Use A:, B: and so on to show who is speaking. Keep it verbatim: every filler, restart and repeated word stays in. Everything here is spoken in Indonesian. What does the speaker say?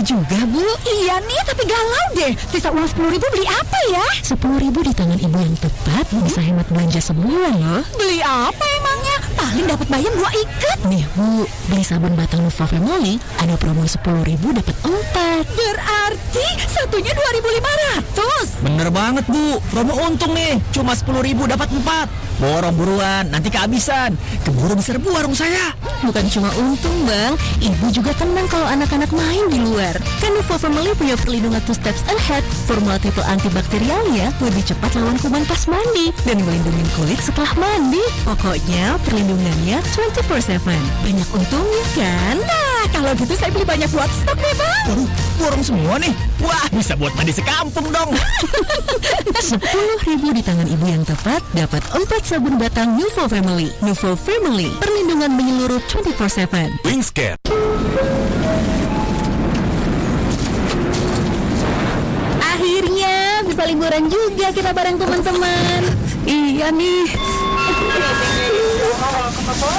A: juga, Bu.
B: Iya nih, tapi galau deh. Sisa uang sepuluh ribu beli apa ya?
A: Sepuluh ribu di tangan ibu yang tepat bisa hemat belanja sebulan loh.
B: Beli apa emangnya? Paling dapat bayam dua ikat.
A: Nih Bu, beli sabun batang Nuva Family ada promo sepuluh ribu dapat empat.
B: Berarti satunya dua ribu lima ratus.
C: Bener banget Bu, promo untung nih. Cuma sepuluh ribu dapat empat. Borong buruan, nanti kehabisan. Keburu diserbu warung saya.
A: Bukan cuma untung Bang, ibu juga tenang kalau anak-anak main di luar. Kan Nuva Family punya perlindungan two steps ahead. Formula triple antibakterialnya lebih cepat lawan kuman pas mandi dan melindungi kulit setelah mandi. Pokoknya perlindungannya dua puluh empat tujuh. Banyak untungnya kan?
B: Nah, kalau gitu saya beli banyak buat stok deh, Bang.
C: Waduh, borong semua nih. Wah, bisa buat mandi sekampung dong.
A: Sepuluh ribu di tangan ibu yang tepat dapat empat sabun batang Nuva Family. Nuva Family, perlindungan menyeluruh dua puluh empat tujuh.
D: Wingscan.
A: Akhirnya bisa liburan juga kita bareng teman-teman. Iya nih.